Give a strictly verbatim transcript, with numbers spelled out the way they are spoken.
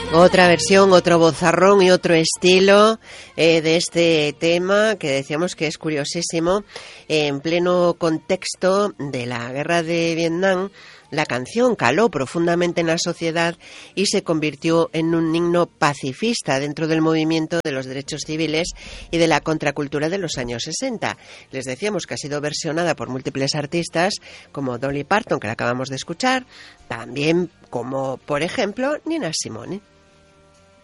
Otra versión, otro vozarrón y otro estilo eh, de este tema que decíamos que es curiosísimo. En pleno contexto de la guerra de Vietnam, la canción caló profundamente en la sociedad y se convirtió en un himno pacifista dentro del movimiento de los derechos civiles y de la contracultura de los años sesenta. Les decíamos que ha sido versionada por múltiples artistas como Dolly Parton, que la acabamos de escuchar, también como, por ejemplo, Nina Simone.